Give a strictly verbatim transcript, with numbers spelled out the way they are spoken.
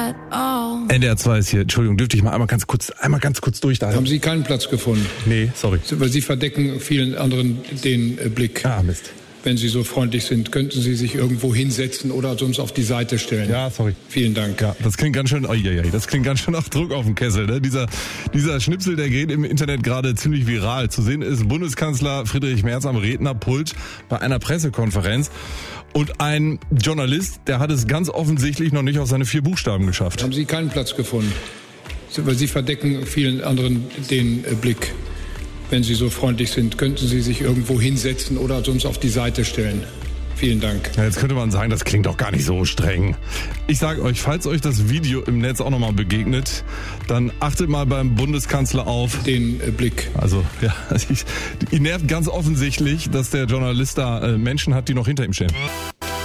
at all. N D R zwei ist hier. Entschuldigung, dürfte ich mal einmal ganz kurz, einmal ganz kurz durch da. Haben Sie keinen Platz gefunden? Nee, sorry. Weil Sie verdecken vielen anderen den äh, Blick. Ah, Mist. Wenn Sie so freundlich sind, könnten Sie sich irgendwo hinsetzen oder sonst auf die Seite stellen. Ja, sorry. Vielen Dank. Ja, das klingt ganz schön, oh, ja, ja, das klingt ganz schön nach Druck auf dem Kessel. Ne? Dieser, dieser Schnipsel, der geht im Internet gerade ziemlich viral. Zu sehen ist Bundeskanzler Friedrich Merz am Rednerpult bei einer Pressekonferenz. Und ein Journalist, der hat es ganz offensichtlich noch nicht auf seine vier Buchstaben geschafft. Haben Sie keinen Platz gefunden? Weil Sie verdecken vielen anderen den äh, Blick. Wenn Sie so freundlich sind, könnten Sie sich irgendwo hinsetzen oder sonst auf die Seite stellen. Vielen Dank. Ja, jetzt könnte man sagen, das klingt doch gar nicht so streng. Ich sage euch, falls euch das Video im Netz auch nochmal begegnet, dann achtet mal beim Bundeskanzler auf den äh, Blick. Also, ja, ich, ihn nervt ganz offensichtlich, dass der Journalist da äh, Menschen hat, die noch hinter ihm stehen.